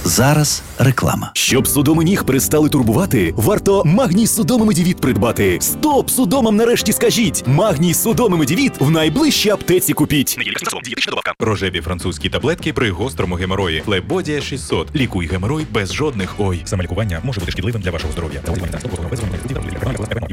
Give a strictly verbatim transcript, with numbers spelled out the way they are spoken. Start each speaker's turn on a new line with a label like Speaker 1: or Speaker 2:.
Speaker 1: Зараз реклама.
Speaker 2: Щоб судоми ніг перестали турбувати, варто Магній Судоми Медівіт придбати. Стоп судомам нарешті скажіть! Магній Судоми Медівіт в найближчій аптеці купіть.
Speaker 3: Рожеві французькі таблетки при гострому геморої. Флебодія шістсот. Лікуй геморой без жодних ой. Самолікування може бути шкідливим для вашого здоров'я.